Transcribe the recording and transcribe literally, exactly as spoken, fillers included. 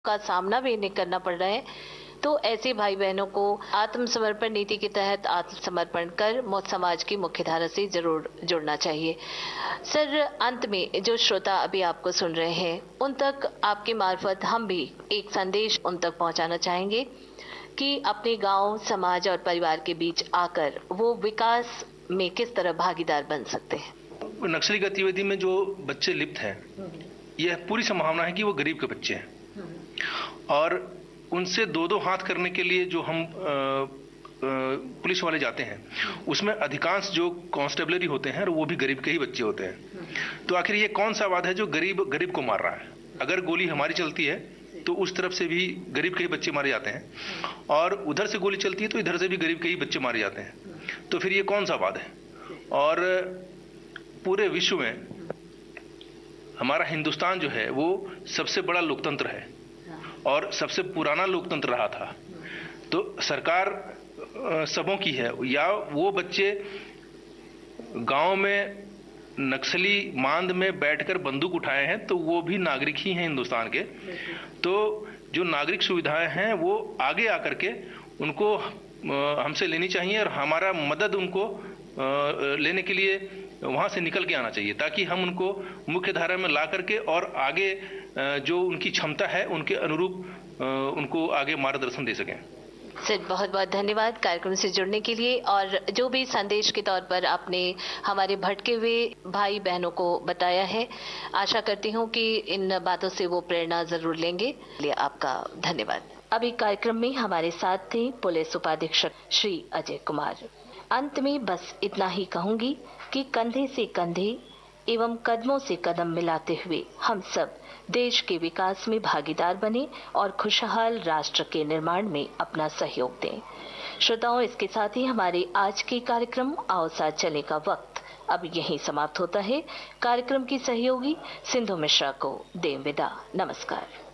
का सामना भी नहीं करना पड़ रहा है, तो ऐसे भाई बहनों को आत्मसमर्पण नीति के तहत आत्मसमर्पण कर समाज की मुख्यधारा से जरूर जुड़ना चाहिए। सर, अंत में जो श्रोता अभी आपको सुन रहे हैं, उन तक आपके मार्फत हम भी एक संदेश उन तक पहुंचाना चाहेंगे कि अपने गांव, समाज और परिवार के बीच आकर वो विकास में किस तरह भागीदार बन सकते हैं। नक्सली गतिविधि में जो बच्चे लिप्त हैं, यह पूरी संभावना है कि वो गरीब के बच्चे हैं और उनसे दो दो हाथ करने के लिए जो हम आ, आ, पुलिस वाले जाते हैं, उसमें अधिकांश जो कांस्टेबलरी होते हैं वो भी गरीब के ही बच्चे होते हैं। तो आखिर ये कौन सा वाद है जो गरीब गरीब को मार रहा है? अगर गोली हमारी चलती है तो उस तरफ से भी गरीब के ही बच्चे मारे जाते हैं और उधर से गोली चलती है तो इधर से भी गरीब के ही बच्चे मारे जाते हैं। तो फिर ये कौन सा वाद है? और पूरे विश्व में हमारा हिंदुस्तान जो है वो सबसे बड़ा लोकतंत्र है और सबसे पुराना लोकतंत्र रहा था। तो सरकार सबों की है, या वो बच्चे गांव में नक्सली मांद में बैठकर बंदूक उठाए हैं तो वो भी नागरिक ही हैं हिंदुस्तान के। तो जो नागरिक सुविधाएं हैं वो आगे आकर के उनको हमसे लेनी चाहिए और हमारा मदद उनको लेने के लिए वहां से निकल के आना चाहिए, ताकि हम उनको मुख्य धारा में ला करके और आगे जो उनकी क्षमता है उनके अनुरूप उनको आगे मार्गदर्शन दे सकें। सर, बहुत बहुत धन्यवाद कार्यक्रम से जुड़ने के लिए और जो भी संदेश के तौर पर आपने हमारे भटके हुए भाई बहनों को बताया है। आशा करती हूँ कि इन बातों से वो प्रेरणा जरूर लेंगे। लिए आपका धन्यवाद। अभी कार्यक्रम में हमारे साथ थे पुलिस उपाधीक्षक श्री अजय कुमार। अंत में बस इतना ही कहूंगी कि कंधे से कंधे एवं कदमों से कदम मिलाते हुए हम सब देश के विकास में भागीदार बने और खुशहाल राष्ट्र के निर्माण में अपना सहयोग दें। श्रोताओं, इसके साथ ही हमारे आज के कार्यक्रम आओ साथ चले का वक्त अब यहीं समाप्त होता है। कार्यक्रम की सहयोगी सिंधु मिश्रा को दें विदा। नमस्कार।